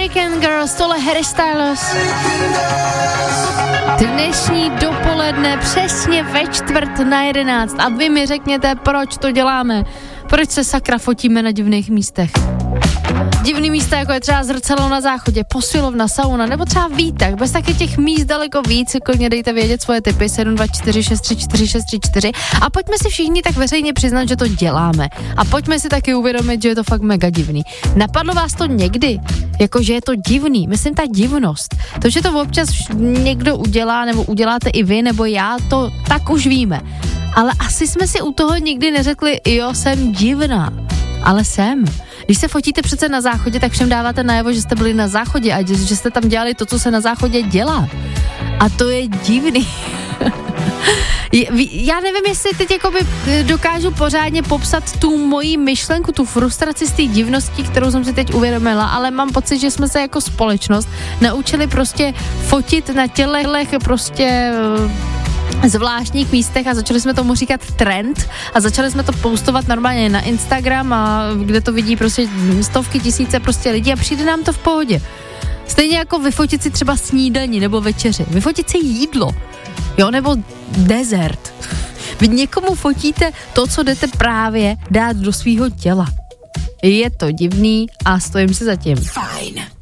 Weekend Girls, tohle Harry Styles. Dnešní dopoledne přesně ve 10:45 a vy mi řekněte, proč to děláme. Proč se sakra fotíme na divných místech. Divný místa, jako je třeba zrcadlo na záchodě, posilovna, sauna, nebo třeba výtah. Bez taky těch míst daleko víc, klidně dejte vědět svoje tipy 724 634 634 a pojďme si všichni tak veřejně přiznat, že to děláme. A pojďme si taky uvědomit, že je to fakt mega divný. Napadlo vás to někdy? Jako, že je to divný, myslím ta divnost. To, že to občas někdo udělá, nebo uděláte i vy, nebo já, to tak už víme. Ale asi jsme si u toho nikdy neřekli, jo, jsem divná. Ale jsem. Když se fotíte přece na záchodě, tak všem dáváte najevo, že jste byli na záchodě a že jste tam dělali to, co se na záchodě dělá. A to je divný. Já nevím, jestli teď jakoby dokážu pořádně popsat tu moji myšlenku, tu frustraci z té divnosti, kterou jsem si teď uvědomila, ale mám pocit, že jsme se jako společnost naučili prostě fotit na tělech prostě zvláštních místech a začali jsme tomu říkat trend a začali jsme to postovat normálně na Instagram a kde to vidí prostě stovky tisíce prostě lidí a přijde nám to v pohodě. Stejně jako vyfotit si třeba snídani nebo večeři, vyfotit si jídlo, jo, nebo dezert. Vy někomu fotíte to, co jdete právě dát do svýho těla. Je to divný a stojím si za tím. Fajn.